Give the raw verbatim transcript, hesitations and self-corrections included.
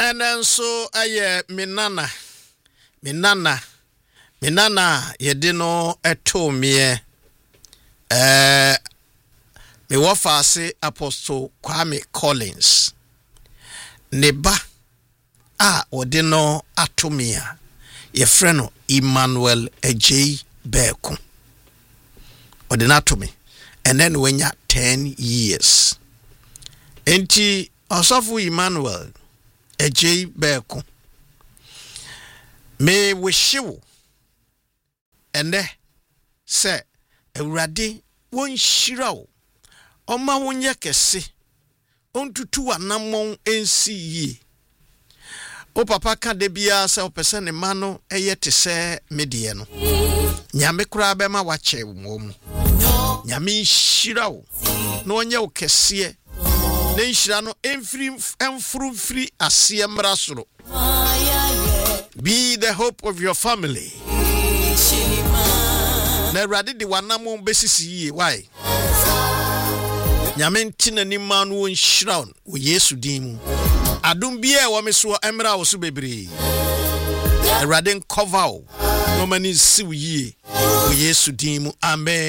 Enenso aye minana minana minana yedino eto me eh me wafase Apostle Kwame Collins neba a odino atomia ye freno Emmanuel Ejay Beku odinatomi and then when ya ten years enti Osofu Emmanuel Ejay Beku me wishiwu ende se Ewurade won shirawo oma wonye kese ontutu anamon ensi yi o papa ka de bia se opese ne ma no eyete se medie no nyame kura be ma wache mom nyame shirawo no onye o kese ne shira no enfri enfru free asie mrasoro. Be the hope of your family. Na Ewurade de wanamo besisi yi why nyame ntina ni manu won shira wo Yesu din mu adum bia wo meso emra wo so bebre Ewurade cover wo no mani si wo yi wo Yesu din mu amen.